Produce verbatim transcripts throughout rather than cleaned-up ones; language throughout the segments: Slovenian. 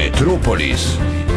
Metropolis.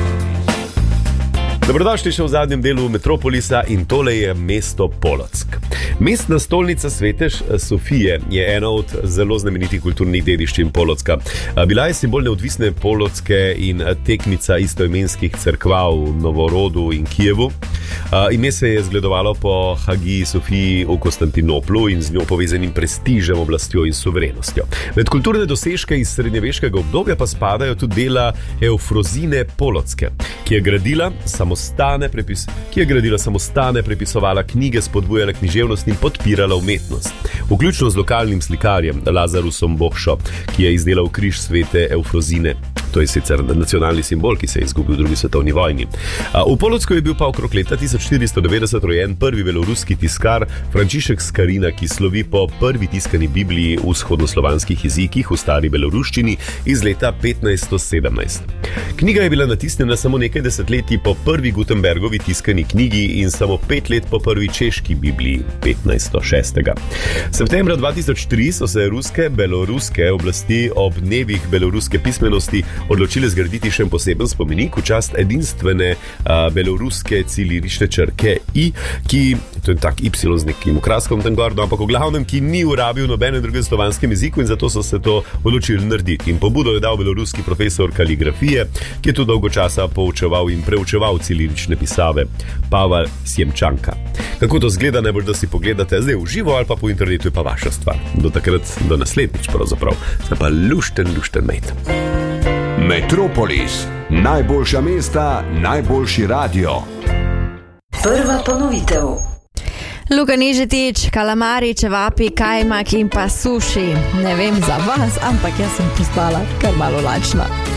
Dobrodošli še v zadnjem delu Metropolisa in tole je mesto Polotsk. Mestna stolnica Svete Sofije je ena od zelo znamenitih kulturnih dediščin Polotska. Bila je simbol neodvisne Polotske in tekmica istoimenskih cerkva v Novorodu in Kijevu. Ime se je zgledovalo po Hagiji Sofiji v Konstantinoplu in z njo povezanim prestižem, oblastjo in suverenostjo. Med kulturne dosežke iz srednjeveškega obdobja pa spadajo tudi dela Eufrozine Polotske, ki je gradila samostane, prepis, ki je gradila samostane, prepisovala knjige, spodbujala književnost in podpirala umetnost. Vključno z lokalnim slikarjem Lazarusom Bokšo, ki je izdelal križ svete Eufrozine. To je sicer nacionalni simbol, ki se je izgubil v drugi svetovni vojni. V Polocku je bil pa okrog leta tisoč štiristo devetdeset rojen prvi beloruski tiskar Frančišek Skarina, ki slovi po prvi tiskani Bibliji v vzhodnoslovanskih jezikih v stari beloruščini iz leta petnajststo sedemnajst. Knjiga je bila natisnjena samo nekaj desetletij po prvi Gutenbergovi tiskani knjigi in samo pet let po prvi češki Bibliji petnajststo šest. Septembra dva tisoč tri so se ruske, beloruske oblasti ob dnevih beloruske pismenosti odločili zgraditi še poseben spomenik v čast edinstvene a, beloruske cilirične črke I, ki, to je tak Y z nekim okraskom tam gor, no, ampak v glavnem, ki ni urabil nobenem drugem slovanskem jeziku in zato so se to odločili narediti. In pobudo je dal beloruski profesor kaligrafije, ki je tu dolgo časa poučeval in preučeval cilirične pisave, Pavel Sjemčanka. Kako to zgleda, najbolj da si pogledate zdaj v živo ali pa po internetu, je pa vaša stvar. Do takrat, do naslednjič pravzaprav. Zdaj pa lušten, lušten mejt. Metropolis, najboljša mesta, najboljši radio. Prva ponovitev. Luka Nižetič, kalamari, čevapi, kajmak in pa suši. Ne vem za vas, ampak jaz sem postala kar malo lačna.